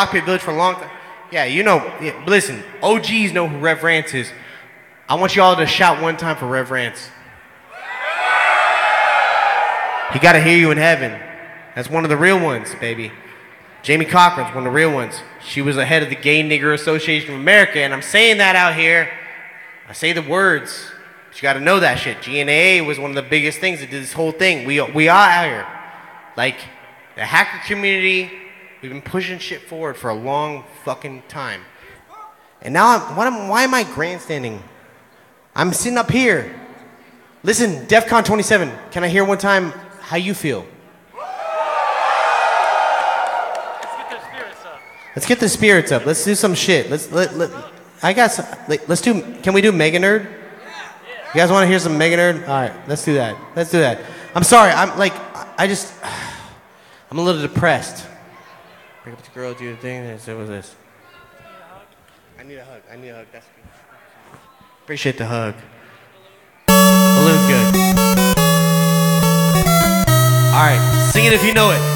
Pit Village for a long time. Yeah, you know. Yeah, listen, OGs know who Rev Rance is. I want you all to shout one time for Rev Rance. He got to hear you in heaven. That's one of the real ones, baby. Jamie Cochran's one of the real ones. She was the head of the Gay Nigger Association of America, and I'm saying that out here. I say the words. But you got to know that shit. GNAA was one of the biggest things that did this whole thing. We are out here. Like, the hacker community, we've been pushing shit forward for a long fucking time. And now, why am I grandstanding? I'm sitting up here. Listen, DEF CON 27, can I hear one time how you feel? Let's get the spirits up. Let's do some shit. Can we do Mega Nerd? You guys want to hear some Mega Nerd? All right, let's do that. I'm sorry. I'm a little depressed. Pick up the girl, do the thing. What was this? I need a hug. That's good. Appreciate the hug. A little good. All right, sing it if you know it.